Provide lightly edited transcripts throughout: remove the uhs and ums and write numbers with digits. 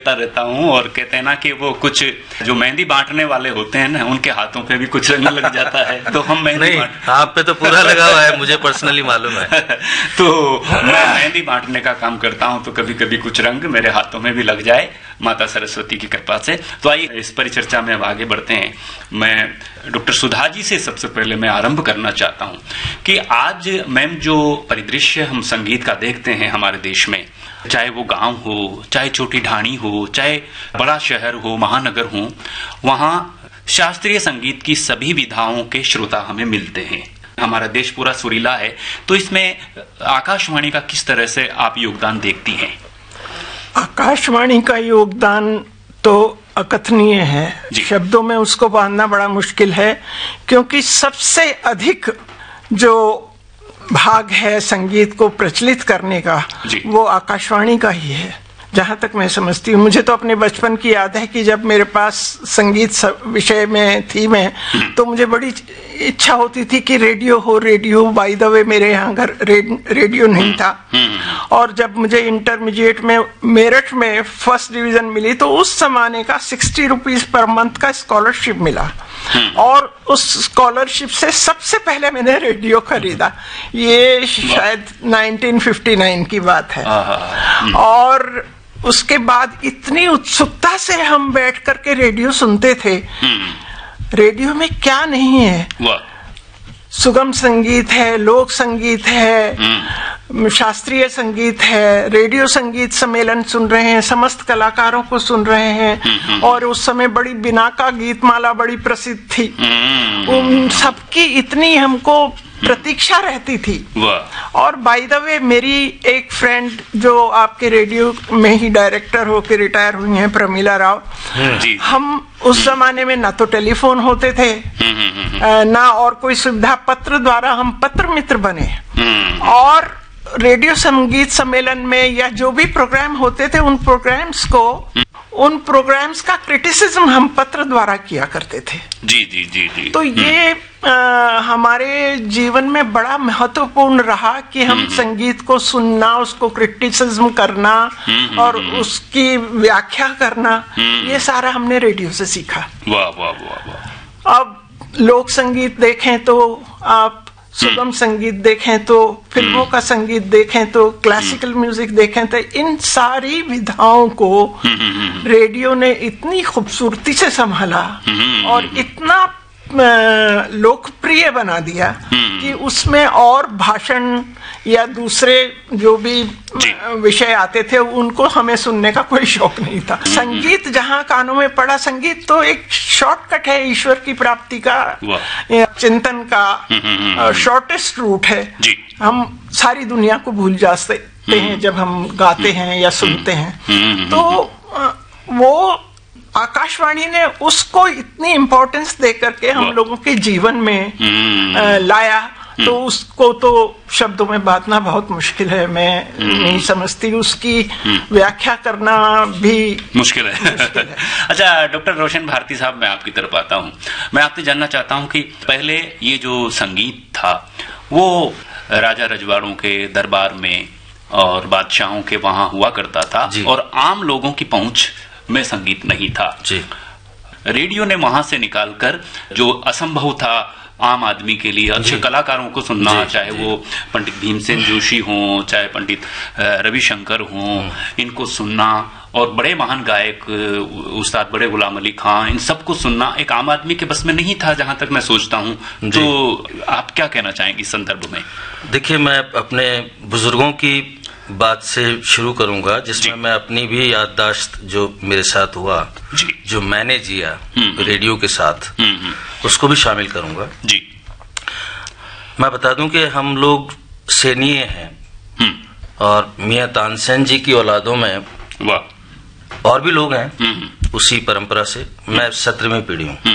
रहता हूँ और कहते हैं ना कि वो कुछ जो मेहंदी बांटने वाले होते हैं ना, उनके हाथों पे भी कुछ रंग लग जाता है, तो हम मेहंदी आप पे तो पूरा लगा हुआ है, मुझे पर्सनली मालूम है। तो मैं मेहंदी बांटने का काम करता हूँ, तो कभी कभी कुछ रंग मेरे हाथों में भी लग जाए माता सरस्वती की कृपा से। तो आइए इस परिचर्चा में अब आगे बढ़ते हैं। मैं डॉक्टर सुधा जी से सबसे पहले मैं आरंभ करना चाहता हूँ कि आज मैम जो परिदृश्य हम संगीत का देखते हैं हमारे देश में, चाहे वो गांव हो, चाहे छोटी ढाणी हो, चाहे बड़ा शहर हो, महानगर हो, वहां शास्त्रीय संगीत की सभी विधाओं के श्रोता हमें मिलते हैं। हमारा देश पूरा सुरीला है, तो इसमें आकाशवाणी का किस तरह से आप योगदान देखती हैं? आकाशवाणी का योगदान तो अकथनीय है, शब्दों में उसको बांधना बड़ा मुश्किल है, क्योंकि सबसे अधिक जो भाग है संगीत को प्रचलित करने का वो आकाशवाणी का ही है, जहां तक मैं समझती हूँ। मुझे तो अपने बचपन की याद है कि जब मेरे पास संगीत विषय में थी मैं, तो मुझे बड़ी इच्छा होती थी कि रेडियो हो, रेडियो। बाय द वे मेरे यहाँ घर रेडियो नहीं था, और जब मुझे इंटरमीडिएट में मेरठ में फर्स्ट डिवीजन मिली, तो उस जमाने का 60 रुपीज पर मंथ का स्कॉलरशिप मिला, और उस स्कॉलरशिप से सबसे पहले मैंने रेडियो खरीदा। ये शायद 1959 की बात है। और उसके बाद इतनी उत्सुकता से हम बैठ करके रेडियो सुनते थे। रेडियो में क्या नहीं है, सुगम संगीत है, लोक संगीत है, शास्त्रीय संगीत है, रेडियो संगीत सम्मेलन सुन रहे हैं, समस्त कलाकारों को सुन रहे हैं। और उस समय बड़ी बिनाका गीतमाला बड़ी प्रसिद्ध थी, उन सबकी इतनी हमको प्रतीक्षा रहती थी। और बाय द वे मेरी एक फ्रेंड जो आपके रेडियो में ही डायरेक्टर होकर रिटायर हुई हैं, प्रमीला राव, हम उस जमाने में ना तो टेलीफोन होते थे ना और कोई सुविधा, पत्र द्वारा हम पत्र मित्र बने, और रेडियो संगीत सम्मेलन में या जो भी प्रोग्राम होते थे उन प्रोग्राम्स का क्रिटिसिज्म हम पत्र द्वारा किया करते थे। जी। तो ये हमारे जीवन में बड़ा महत्वपूर्ण रहा कि हम संगीत को सुनना, उसको क्रिटिसिज्म करना और उसकी व्याख्या करना, ये सारा हमने रेडियो से सीखा। वाह। अब लोक संगीत देखें तो आप, सुगम संगीत देखें तो, फिल्मों का संगीत देखें तो, क्लासिकल म्यूजिक देखें तो, इन सारी विधाओं को रेडियो ने इतनी खूबसूरती से संभाला और इतना लोकप्रिय बना दिया कि उसमें और भाषण या दूसरे जो भी विषय आते थे उनको हमें सुनने का कोई शौक नहीं था। संगीत जहाँ कानों में पड़ा, संगीत तो एक शॉर्टकट है ईश्वर की प्राप्ति का, चिंतन का शॉर्टेस्ट रूट है। हम सारी दुनिया को भूल जाते हैं जब हम गाते हैं या सुनते हैं। तो वो आकाशवाणी ने उसको इतनी इम्पोर्टेंस दे करके हम लोगों के जीवन में लाया, तो उसको तो शब्दों में बांधना बहुत मुश्किल है। मैं नहीं समझती, उसकी व्याख्या करना भी मुश्किल है। अच्छा डॉक्टर रोशन भारती साहब, मैं आपकी तरफ आता हूँ। मैं आपसे जानना चाहता हूँ कि पहले ये जो संगीत था वो राजा रजवाड़ों के दरबार में और बादशाहों के वहां हुआ करता था, और आम लोगों की पहुंच में संगीत नहीं था। रेडियो ने वहां से निकालकर जो असंभव था आम आदमी के लिए, अच्छे कलाकारों को सुनना, चाहे वो पंडित भीमसेन जोशी हों, चाहे पंडित रविशंकर हों, इनको सुनना, और बड़े महान गायक उस्ताद बड़े गुलाम अली खां, इन सबको सुनना एक आम आदमी के बस में नहीं था, जहां तक मैं सोचता हूं। तो आप क्या कहना चाहेंगे इस संदर्भ में? देखिए, मैं अपने बुजुर्गों की बात से शुरू करूंगा, जिसमें मैं अपनी भी याददाश्त जो मेरे साथ हुआ, जो मैंने जिया रेडियो के साथ, उसको भी शामिल करूंगा। मैं बता दूं कि हम लोग सेनीय हैं और मियां तानसेन जी की औलादों में और भी लोग हैं उसी परंपरा से। मैं 17वीं पीढ़ी हूं।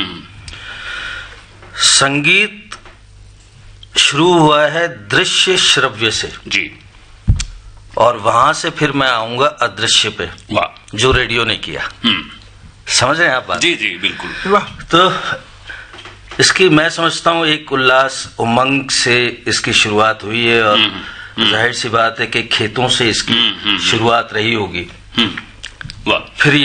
संगीत शुरू हुआ है दृश्य श्रव्य से, और वहां से फिर मैं आऊंगा अदृश्य पे, जो रेडियो ने किया। समझ रहे हैं आप बात? जी बिल्कुल। तो इसकी मैं समझता हूँ एक उल्लास उमंग से इसकी शुरुआत हुई है, और जाहिर सी बात है कि खेतों से इसकी शुरुआत रही होगी। फिर